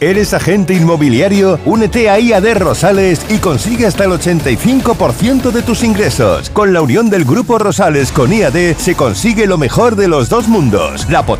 ¿Eres agente inmobiliario? Únete a IAD Rosales y consigue hasta el 85% de tus ingresos. Con la unión del Grupo Rosales con IAD se consigue lo mejor de los dos mundos. La